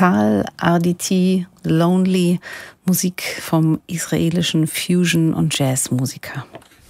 Tal, Arditi, Lonely, Musik vom israelischen Fusion- und Jazzmusiker.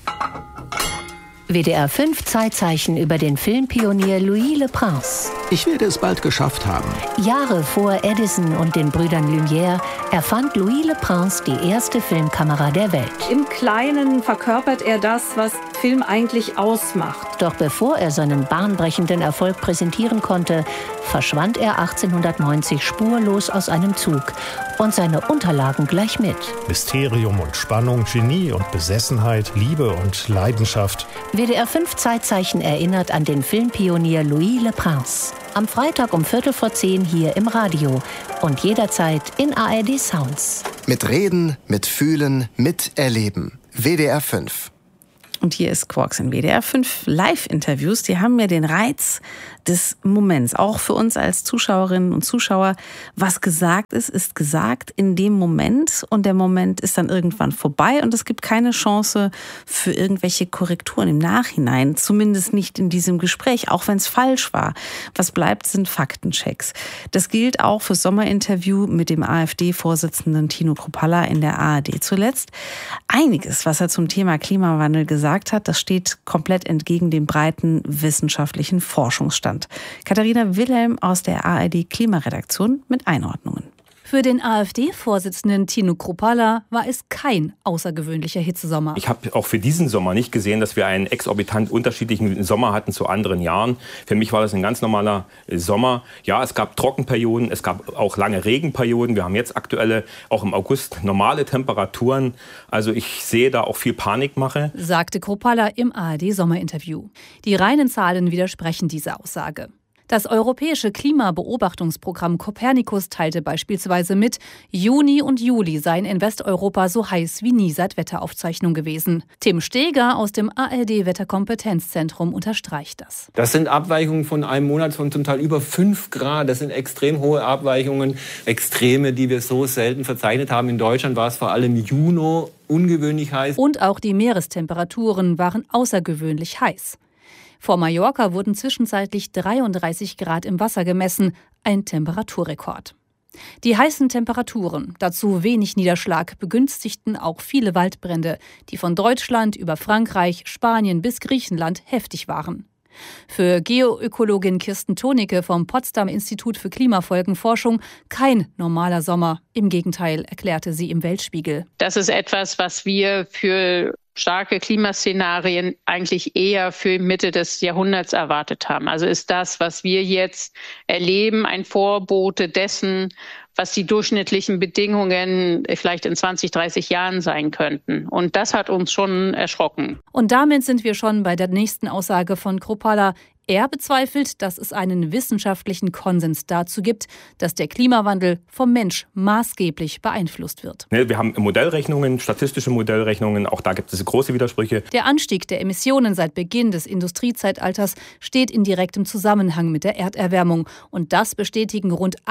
WDR 5 Zeitzeichen über den Filmpionier Louis Le Prince. Ich werde es bald geschafft haben. Jahre vor Edison und den Brüdern Lumière erfand Louis Le Prince die erste Filmkamera der Welt. Im Kleinen verkörpert er das, was Film eigentlich ausmacht. Doch bevor er seinen bahnbrechenden Erfolg präsentieren konnte, verschwand er 1890 spurlos aus einem Zug und seine Unterlagen gleich mit. Mysterium und Spannung, Genie und Besessenheit, Liebe und Leidenschaft. WDR 5 Zeitzeichen erinnert an den Filmpionier Louis Le Prince. Am Freitag um 9:15 hier im Radio und jederzeit in ARD Sounds. Mit Reden, mit Fühlen, mit Erleben. WDR 5. Und hier ist Quarks in WDR 5 Live-Interviews. Die haben ja den Reiz des Moments. Auch für uns als Zuschauerinnen und Zuschauer. Was gesagt ist gesagt in dem Moment. Und der Moment ist dann irgendwann vorbei. Und es gibt keine Chance für irgendwelche Korrekturen im Nachhinein. Zumindest nicht in diesem Gespräch, auch wenn es falsch war. Was bleibt, sind Faktenchecks. Das gilt auch fürs Sommerinterview mit dem AfD-Vorsitzenden Tino Kruppalla in der ARD zuletzt. Einiges, was er zum Thema Klimawandel gesagt hat, das steht komplett entgegen dem breiten wissenschaftlichen Forschungsstand. Katharina Wilhelm aus der ARD-Klimaredaktion mit Einordnungen. Für den AfD-Vorsitzenden Tino Kruppalla war es kein außergewöhnlicher Hitzesommer. Ich habe auch für diesen Sommer nicht gesehen, dass wir einen exorbitant unterschiedlichen Sommer hatten zu anderen Jahren. Für mich war das ein ganz normaler Sommer. Ja, es gab Trockenperioden, es gab auch lange Regenperioden. Wir haben jetzt aktuelle, auch im August, normale Temperaturen. Also ich sehe da auch viel Panikmache, sagte Kruppalla im ARD-Sommerinterview. Die reinen Zahlen widersprechen dieser Aussage. Das europäische Klimabeobachtungsprogramm Copernicus teilte beispielsweise mit, Juni und Juli seien in Westeuropa so heiß wie nie seit Wetteraufzeichnung gewesen. Tim Steger aus dem ARD-Wetterkompetenzzentrum unterstreicht das. Das sind Abweichungen von einem Monat von zum Teil über 5 Grad. Das sind extrem hohe Abweichungen, Extreme, die wir so selten verzeichnet haben. In Deutschland war es vor allem Juni ungewöhnlich heiß. Und auch die Meerestemperaturen waren außergewöhnlich heiß. Vor Mallorca wurden zwischenzeitlich 33 Grad im Wasser gemessen, ein Temperaturrekord. Die heißen Temperaturen, dazu wenig Niederschlag, begünstigten auch viele Waldbrände, die von Deutschland über Frankreich, Spanien bis Griechenland heftig waren. Für Geoökologin Kirsten Tonicke vom Potsdam Institut für Klimafolgenforschung kein normaler Sommer. Im Gegenteil, erklärte sie im Weltspiegel. Das ist etwas, was wir für starke Klimaszenarien eigentlich eher für Mitte des Jahrhunderts erwartet haben. Also ist das, was wir jetzt erleben, ein Vorbote dessen, was die durchschnittlichen Bedingungen vielleicht in 20, 30 Jahren sein könnten. Und das hat uns schon erschrocken. Und damit sind wir schon bei der nächsten Aussage von Kruppalla. Er bezweifelt, dass es einen wissenschaftlichen Konsens dazu gibt, dass der Klimawandel vom Mensch maßgeblich beeinflusst wird. Wir haben Modellrechnungen, statistische Modellrechnungen, auch da gibt es große Widersprüche. Der Anstieg der Emissionen seit Beginn des Industriezeitalters steht in direktem Zusammenhang mit der Erderwärmung. Und das bestätigen rund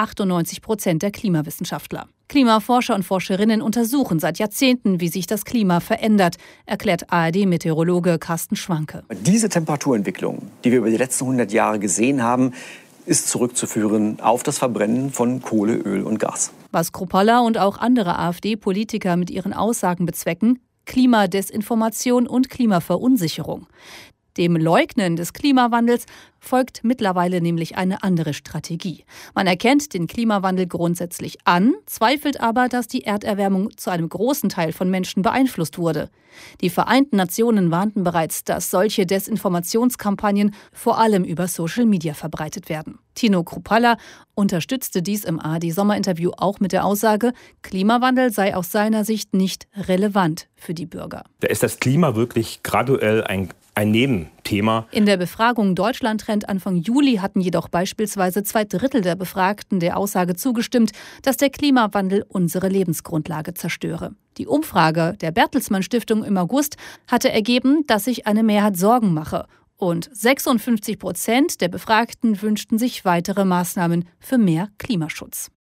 98% der Klimawissenschaftler. Klimaforscher und Forscherinnen untersuchen seit Jahrzehnten, wie sich das Klima verändert, erklärt ARD-Meteorologe Carsten Schwanke. Diese Temperaturentwicklung, die wir über die letzten 100 Jahre gesehen haben, ist zurückzuführen auf das Verbrennen von Kohle, Öl und Gas. Was Kruppalla und auch andere AfD-Politiker mit ihren Aussagen bezwecken: Klimadesinformation und Klimaverunsicherung. Dem Leugnen des Klimawandels folgt mittlerweile nämlich eine andere Strategie. Man erkennt den Klimawandel grundsätzlich an, zweifelt aber, dass die Erderwärmung zu einem großen Teil von Menschen beeinflusst wurde. Die Vereinten Nationen warnten bereits, dass solche Desinformationskampagnen vor allem über Social Media verbreitet werden. Tino Kruppalla unterstützte dies im ARD-Sommerinterview auch mit der Aussage, Klimawandel sei aus seiner Sicht nicht relevant für die Bürger. Da ist das Klima wirklich graduell ein Nebenthema. In der Befragung Deutschland-Trend Anfang Juli hatten jedoch beispielsweise 2/3 der Befragten der Aussage zugestimmt, dass der Klimawandel unsere Lebensgrundlage zerstöre. Die Umfrage der Bertelsmann Stiftung im August hatte ergeben, dass sich eine Mehrheit Sorgen mache. Und 56% der Befragten wünschten sich weitere Maßnahmen für mehr Klimaschutz.